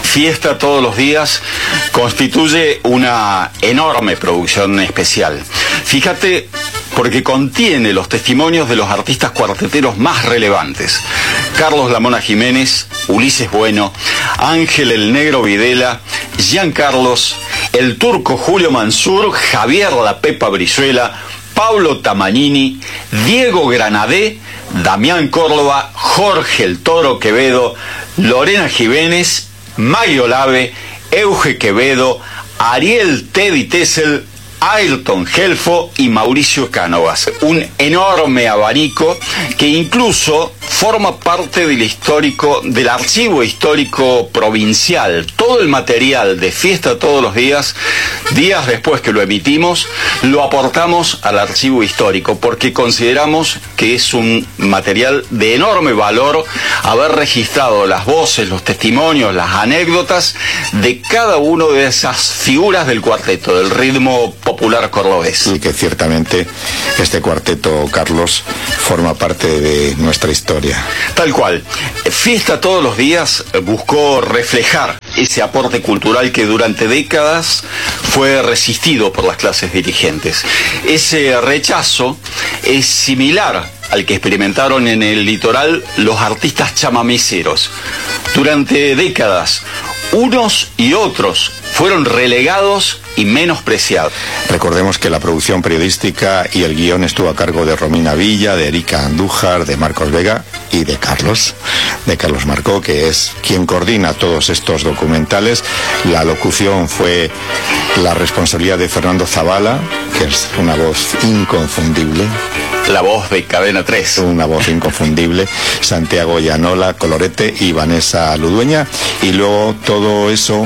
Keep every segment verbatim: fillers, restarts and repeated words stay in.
Fiesta Todos los Días constituye una enorme producción especial. Fíjate, porque contiene los testimonios de los artistas cuarteteros más relevantes: Carlos La Mona Jiménez, Ulises Bueno, Ángel el Negro Videla, Jean Carlos, el Turco Julio Mansur, Javier La Pepa Brizuela, Pablo Tamagnini, Diego Granadé, Damián Córdoba, Jorge el Toro Quevedo, Lorena Jiménez, Maggie Olave, Euge Quevedo, Ariel Teddy Tessel, Ayrton Gelfo y Mauricio Cánovas. Un enorme abanico que incluso forma parte del histórico, del archivo histórico provincial. Todo el material de Fiesta Todos los Días, días después que lo emitimos, lo aportamos al archivo histórico, porque consideramos que es un material de enorme valor haber registrado las voces, los testimonios, las anécdotas de cada una de esas figuras del cuarteto, del ritmo popular cordobés. Y que ciertamente este cuarteto, Carlos, forma parte de nuestra historia. Tal cual. Fiesta Todos los Días buscó reflejar ese aporte cultural que durante décadas fue resistido por las clases dirigentes. Ese rechazo es similar al que experimentaron en el litoral los artistas chamameceros. Durante décadas, unos y otros fueron relegados y menospreciados. Recordemos que la producción periodística y el guión estuvo a cargo de Romina Villa, de Erika Andújar, de Marcos Vega y de Carlos, de Carlos Marcó, que es quien coordina todos estos documentales. La locución fue la responsabilidad de Fernando Zavala, que es una voz inconfundible. La voz de Cadena tres. Una voz inconfundible. Santiago Llanola, Colorete y Vanessa Ludueña. Y luego todo eso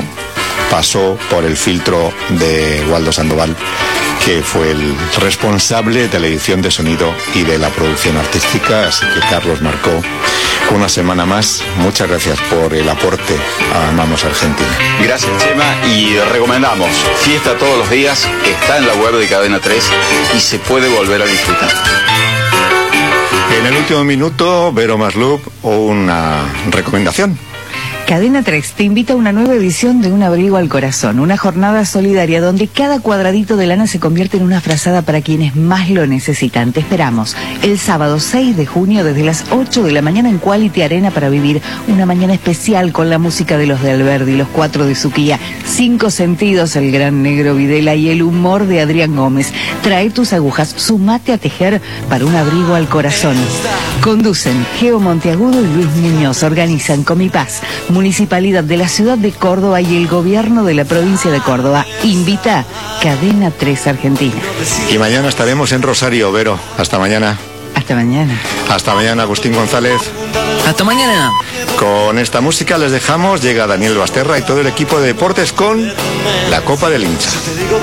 pasó por el filtro de Waldo Sandoval, que fue el responsable de la edición de sonido y de la producción artística. Así que Carlos Marcó, una semana más, muchas gracias por el aporte a Amamos Argentina. Gracias, Chema, y recomendamos Fiesta Todos los Días, que está en la web de Cadena tres y se puede volver a disfrutar. En el último minuto, Vero Maslup, una recomendación. Cadena tres te invita a una nueva edición de Un Abrigo al Corazón, una jornada solidaria donde cada cuadradito de lana se convierte en una frazada para quienes más lo necesitan. Te esperamos el sábado seis de junio desde las ocho de la mañana en Quality Arena para vivir una mañana especial con la música de los de Alberdi, los cuatro de Suquía, Cinco Sentidos, el gran Negro Videla y el humor de Adrián Gómez. Trae tus agujas, sumate a tejer para Un Abrigo al Corazón. Conducen Geo Monteagudo y Luis Muñoz. Organizan Comipaz, Municipalidad de la Ciudad de Córdoba y el Gobierno de la Provincia de Córdoba. Invita Cadena tres Argentina. Y mañana estaremos en Rosario, Vero. Hasta mañana. Hasta mañana. Hasta mañana, Agustín González. Hasta mañana. Con esta música les dejamos. Llega Daniel Basterra y todo el equipo de deportes con la Copa del Hincha.